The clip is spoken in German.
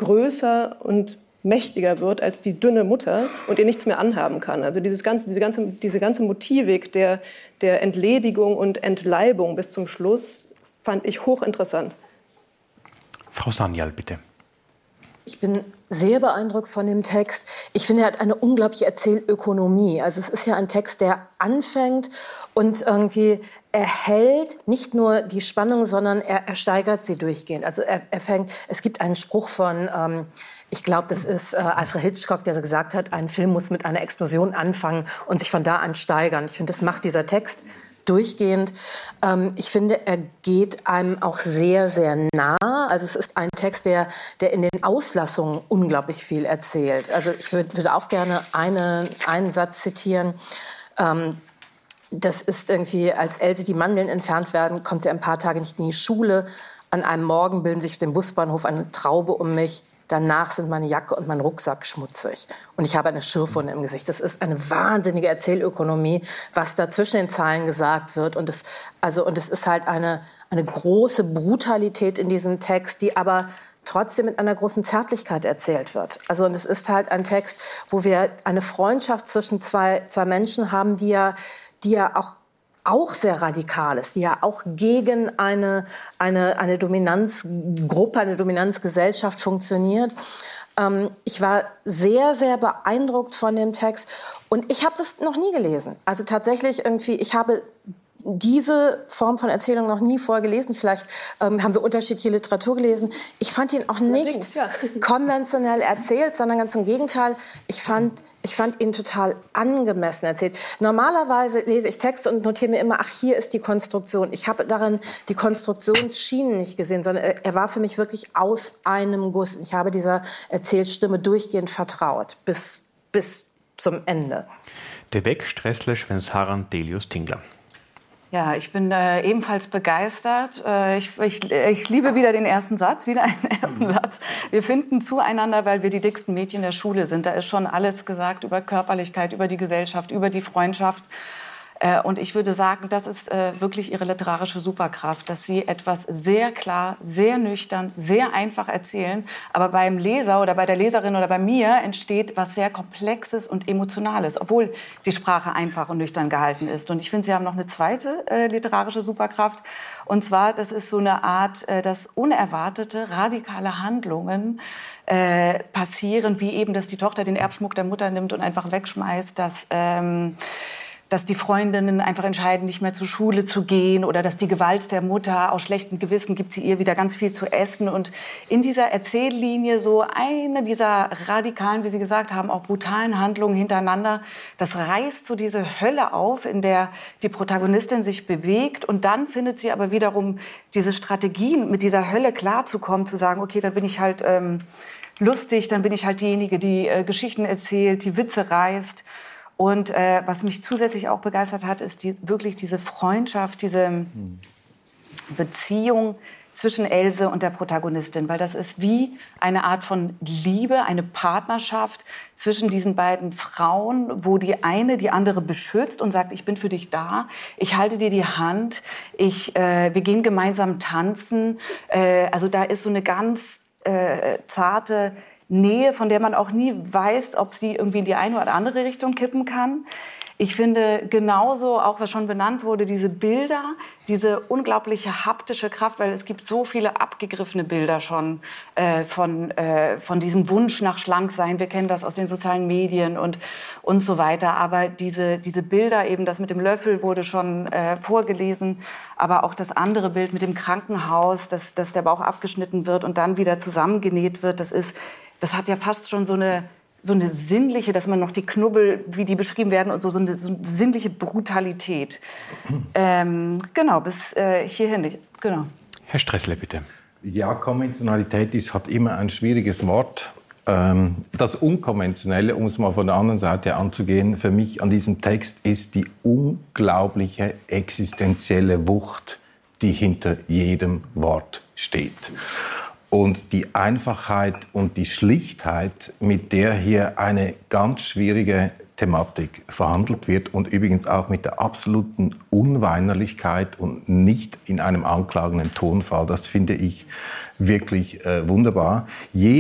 größer und mächtiger wird als die dünne Mutter und ihr nichts mehr anhaben kann. Also diese ganze Motivik der Entledigung und Entleibung bis zum Schluss fand ich hochinteressant. Frau Sanyal, bitte. Ich bin sehr beeindruckt von dem Text. Ich finde, er hat eine unglaubliche Erzählökonomie. Also es ist ja ein Text, der anfängt und irgendwie erhält nicht nur die Spannung, sondern er steigert sie durchgehend. Also es gibt einen Spruch von, ich glaube, das ist Alfred Hitchcock, der gesagt hat, ein Film muss mit einer Explosion anfangen und sich von da an steigern. Ich finde, das macht dieser Text durchgehend. Ich finde, er geht einem auch sehr, sehr nah. Also es ist ein Text, der in den Auslassungen unglaublich viel erzählt. Also ich würde auch gerne einen Satz zitieren. Das ist irgendwie, als Else die Mandeln entfernt werden, kommt sie ein paar Tage nicht in die Schule. An einem Morgen bilden sich auf dem Busbahnhof eine Traube um mich. Danach sind meine Jacke und mein Rucksack schmutzig. Und ich habe eine Schürfwunde im Gesicht. Das ist eine wahnsinnige Erzählökonomie, was da zwischen den Zeilen gesagt wird. Und es ist halt eine große Brutalität in diesem Text, die aber trotzdem mit einer großen Zärtlichkeit erzählt wird. Also, und es ist halt ein Text, wo wir eine Freundschaft zwischen zwei Menschen haben, die ja auch sehr radikal ist, die ja auch gegen eine Dominanzgruppe, eine Dominanzgesellschaft funktioniert. Ich war sehr, sehr beeindruckt von dem Text und ich habe das noch nie gelesen. Also tatsächlich irgendwie, ich habe diese Form von Erzählung noch nie vorher gelesen. Vielleicht haben wir unterschiedliche Literatur gelesen. Ich fand ihn auch nicht konventionell erzählt, sondern ganz im Gegenteil. Ich fand ihn total angemessen erzählt. Normalerweise lese ich Texte und notiere mir immer, ach, hier ist die Konstruktion. Ich habe darin die Konstruktionsschienen nicht gesehen, sondern er war für mich wirklich aus einem Guss. Ich habe dieser Erzählstimme durchgehend vertraut, bis zum Ende. Debek, Stressle, Schwensharan, Delius, Tingler. Ja, ich bin ebenfalls begeistert. Ich liebe wieder den ersten Satz, Wir finden zueinander, weil wir die dicksten Mädchen der Schule sind. Da ist schon alles gesagt über Körperlichkeit, über die Gesellschaft, über die Freundschaft. Und ich würde sagen, das ist wirklich ihre literarische Superkraft, dass sie etwas sehr klar, sehr nüchtern, sehr einfach erzählen. Aber beim Leser oder bei der Leserin oder bei mir entsteht was sehr Komplexes und Emotionales, obwohl die Sprache einfach und nüchtern gehalten ist. Und ich finde, sie haben noch eine zweite literarische Superkraft. Und zwar, das ist so eine Art, dass unerwartete, radikale Handlungen passieren, wie eben, dass die Tochter den Erbschmuck der Mutter nimmt und einfach wegschmeißt, dass die Freundinnen einfach entscheiden, nicht mehr zur Schule zu gehen oder dass die Gewalt der Mutter aus schlechtem Gewissen gibt sie ihr wieder ganz viel zu essen. Und in dieser Erzähllinie so eine dieser radikalen, wie Sie gesagt haben, auch brutalen Handlungen hintereinander, das reißt so diese Hölle auf, in der die Protagonistin sich bewegt. Und dann findet sie aber wiederum diese Strategien, mit dieser Hölle klarzukommen, zu sagen, okay, dann bin ich halt lustig, dann bin ich halt diejenige, die Geschichten erzählt, die Witze reißt. Und was mich zusätzlich auch begeistert hat, ist wirklich diese Freundschaft, diese Beziehung zwischen Else und der Protagonistin. Weil das ist wie eine Art von Liebe, eine Partnerschaft zwischen diesen beiden Frauen, wo die eine die andere beschützt und sagt, ich bin für dich da, ich halte dir die Hand, wir gehen gemeinsam tanzen. Also da ist so eine ganz zarte Nähe, von der man auch nie weiß, ob sie irgendwie in die eine oder andere Richtung kippen kann. Ich finde genauso, auch was schon benannt wurde, diese Bilder, diese unglaubliche haptische Kraft, weil es gibt so viele abgegriffene Bilder schon von diesem Wunsch nach Schlanksein. Wir kennen das aus den sozialen Medien und so weiter. Aber diese Bilder, eben das mit dem Löffel wurde schon vorgelesen, aber auch das andere Bild mit dem Krankenhaus, dass der Bauch abgeschnitten wird und dann wieder zusammengenäht wird, das hat ja fast schon so eine sinnliche, dass man noch die Knubbel, wie die beschrieben werden, und so eine sinnliche Brutalität. Genau, bis hierhin. Genau. Herr Stressle, bitte. Ja, Konventionalität hat immer ein schwieriges Wort. Das Unkonventionelle, um es mal von der anderen Seite anzugehen, für mich an diesem Text ist die unglaubliche existenzielle Wucht, die hinter jedem Wort steht. Und die Einfachheit und die Schlichtheit, mit der hier eine ganz schwierige Thematik verhandelt wird und übrigens auch mit der absoluten Unweinerlichkeit und nicht in einem anklagenden Tonfall, das finde ich wirklich wunderbar.